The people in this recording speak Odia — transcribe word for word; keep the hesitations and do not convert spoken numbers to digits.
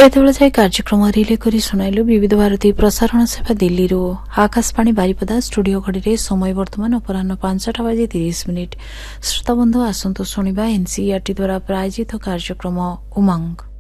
ଏତେବେଳେ ଯାଇ କାର୍ଯ୍ୟକ୍ରମ ରିଲେ କରି ଶୁଣାଇଲୁ ବିବିଧ ଭାରତୀ ପ୍ରସାରଣ ସେବା ଦିଲ୍ଲୀରୁ। ଆକାଶବାଣୀ ବାରିପଦା ଷ୍ଟୁଡିଓ ଘଡ଼ିରେ ସମୟ ବର୍ତ୍ତମାନ ଅପରାହ୍ନ ପାଞ୍ଚଟା ବାଜି ତିରିଶ ମିନିଟ୍। ଶ୍ରୋତାବନ୍ଧୁ ଆସନ୍ତୁ ଶୁଣିବା ଏନ୍ସିଇଆରଟି ଦ୍ୱାରା ପ୍ରାୟୋଜିତ କାର୍ଯ୍ୟକ୍ରମ ଉମଙ୍ଗ।